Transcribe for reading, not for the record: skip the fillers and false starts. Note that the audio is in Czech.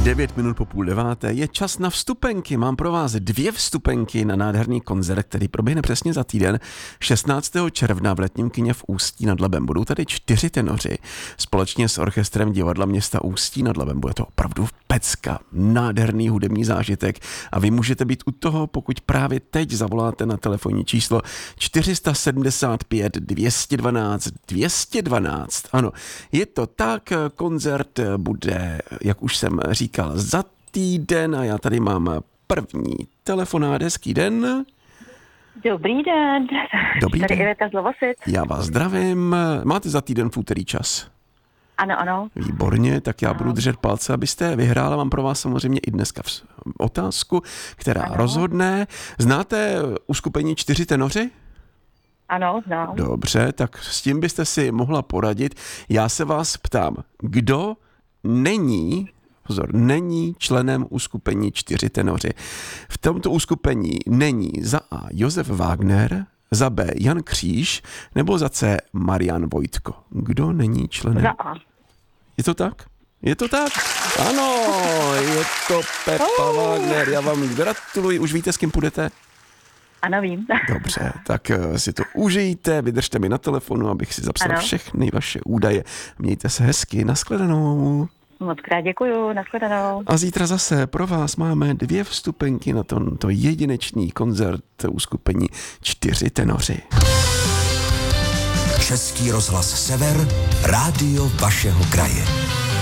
9 minut po 8:30 je čas na vstupenky. Mám pro vás 2 vstupenky na nádherný koncert, který proběhne přesně za týden 16. června v Letním kině v Ústí nad Labem. Budou tady 4 tenoři společně s orchestrem Divadla města Ústí nad Labem. Bude to opravdu pecka, nádherný hudební zážitek a vy můžete být u toho, pokud právě teď zavoláte na telefonní číslo 475 212 212. Ano, je to tak, koncert bude, jak už jsem říkal, za týden a já tady mám první telefonát. Hezký den. Dobrý den. Dobrý Tady den. Iveta z Lovosic. Já vás zdravím. Máte za týden v úterý čas? Ano. Výborně, tak já budu držet palce, abyste vyhrála. Mám pro vás samozřejmě i dneska otázku, která rozhodne. Znáte uskupení 4 tenoři? Ano, znám. Dobře, tak s tím byste si mohla poradit. Já se vás ptám, kdo není členem uskupení 4 tenoři. V tomto uskupení není za A. Josef Wagner, za B. Jan Kříž, nebo za C. Marian Vojtko. Kdo není členem? Za A. Je to tak? Je to tak? Ano, je to Pepa Wagner. Já vám gratuluji. Už víte, s kým půjdete? Ano, vím. Dobře, tak si to užijte, vydržte mi na telefonu, abych si zapsal všechny vaše údaje. Mějte se hezky, nashledanou. Mockrát děkuju, nashledanou. A zítra zase pro vás máme 2 vstupenky na tento jedinečný koncert uskupení 4 tenoři. Český rozhlas Sever, rádio vašeho kraje.